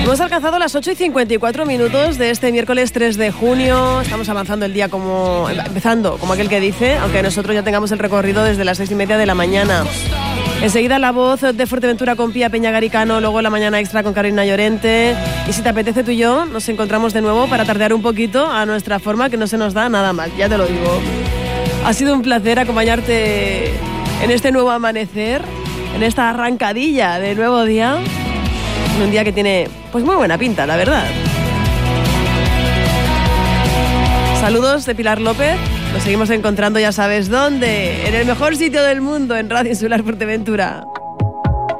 Hemos alcanzado las 8:54 de este miércoles 3 de junio. Estamos avanzando el día empezando como aquel que dice, aunque nosotros ya tengamos el recorrido desde las 6:30 de la mañana. Enseguida la voz de Fuerteventura con Pía Peña Garicano, luego la mañana extra con Carolina Llorente. Y si te apetece, tú y yo nos encontramos de nuevo para tardear un poquito a nuestra forma, que no se nos da nada mal, ya te lo digo. Ha sido un placer acompañarte en este nuevo amanecer, en esta arrancadilla de nuevo día. Un día que tiene pues muy buena pinta, la verdad. Saludos de Pilar López. Nos seguimos encontrando, ya sabes dónde, en el mejor sitio del mundo, en Radio Insular Fuerteventura.